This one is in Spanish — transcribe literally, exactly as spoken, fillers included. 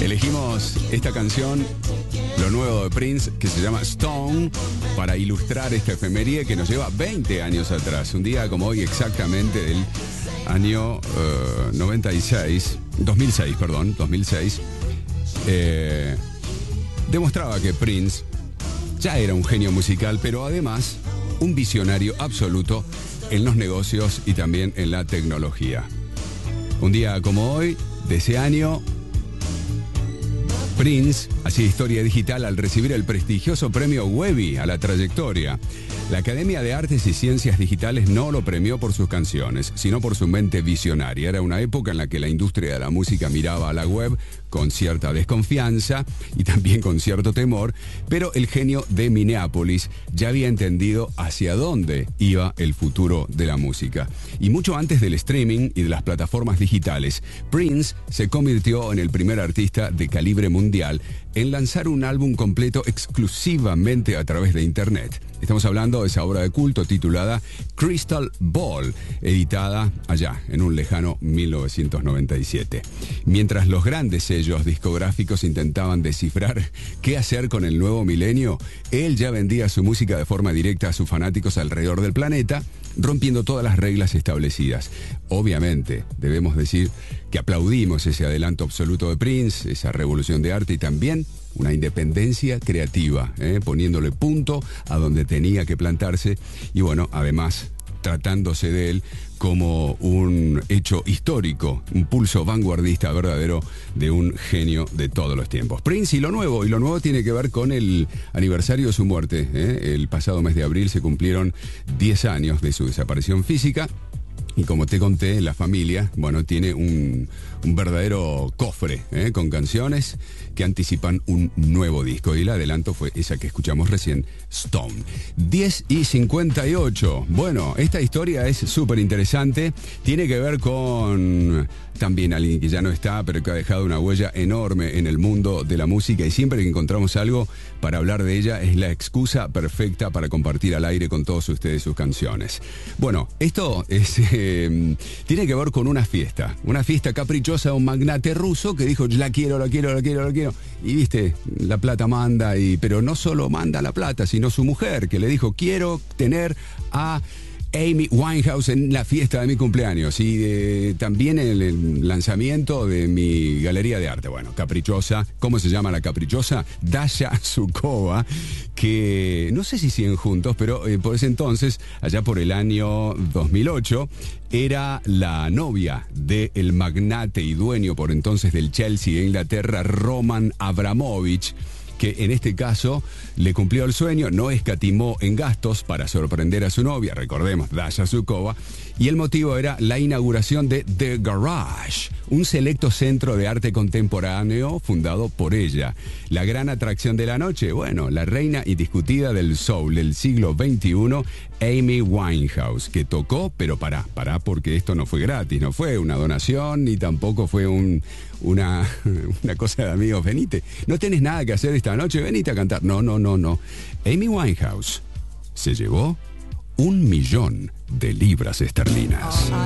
Elegimos esta canción, lo nuevo de Prince, que se llama Stone, para ilustrar esta efeméride que nos lleva veinte años atrás. Un día como hoy exactamente del año uh, noventa y seis, dos mil seis, perdón, dos mil seis, eh, demostraba que Prince ya era un genio musical, pero además un visionario absoluto en los negocios y también en la tecnología. Un día como hoy, de ese año, Prince hacía historia digital al recibir el prestigioso premio Webby a la trayectoria. La Academia de Artes y Ciencias Digitales no lo premió por sus canciones, sino por su mente visionaria. Era una época en la que la industria de la música miraba a la web con cierta desconfianza y también con cierto temor, pero el genio de Minneapolis ya había entendido hacia dónde iba el futuro de la música. Y mucho antes del streaming y de las plataformas digitales, Prince se convirtió en el primer artista de calibre mundial en lanzar un álbum completo exclusivamente a través de Internet. Estamos hablando de esa obra de culto titulada Crystal Ball, editada allá en un lejano mil novecientos noventa y siete. Mientras los grandes sellos discográficos intentaban descifrar qué hacer con el nuevo milenio, él ya vendía su música de forma directa a sus fanáticos alrededor del planeta, rompiendo todas las reglas establecidas. Obviamente, debemos decir que aplaudimos ese adelanto absoluto de Prince, esa revolución de arte y también una independencia creativa, ¿eh? poniéndole punto a donde tenía que plantarse y bueno, además tratándose de él como un hecho histórico, un pulso vanguardista verdadero de un genio de todos los tiempos. Prince y lo nuevo, y lo nuevo tiene que ver con el aniversario de su muerte, ¿eh? El pasado mes de abril se cumplieron diez años de su desaparición física. Y como te conté, la familia, bueno, tiene un, un verdadero cofre, ¿eh? con canciones que anticipan un nuevo disco. Y el adelanto fue esa que escuchamos recién, Stone. diez y cincuenta y ocho. Bueno, esta historia es súper interesante. Tiene que ver con también alguien que ya no está, pero que ha dejado una huella enorme en el mundo de la música. Y siempre que encontramos algo para hablar de ella, es la excusa perfecta para compartir al aire con todos ustedes sus canciones. Bueno, esto es... Eh, tiene que ver con una fiesta, una fiesta caprichosa de un magnate ruso que dijo, la quiero, la quiero, la quiero, la quiero. Y viste, la plata manda, y, pero no solo manda la plata, sino su mujer, que le dijo, quiero tener a Amy Winehouse en la fiesta de mi cumpleaños y eh, también en el lanzamiento de mi galería de arte. Bueno, caprichosa. ¿Cómo se llama la caprichosa? Dasha Zhukova, que no sé si siguen juntos, pero eh, por ese entonces, allá por el año dos mil ocho, era la novia del magnate y dueño por entonces del Chelsea de Inglaterra, Roman Abramovich, que en este caso le cumplió el sueño, no escatimó en gastos para sorprender a su novia, recordemos, Dasha Zhukova, y el motivo era la inauguración de The Garage, un selecto centro de arte contemporáneo fundado por ella. La gran atracción de la noche, bueno, la reina indiscutida del soul del siglo veintiuno, Amy Winehouse, que tocó, pero pará, pará, porque esto no fue gratis, no fue una donación, ni tampoco fue un, una, una cosa de amigos, venite, no tenés nada que hacer esta noche, venite a cantar. No, no, no, no. Amy Winehouse se llevó un millón de libras esterlinas.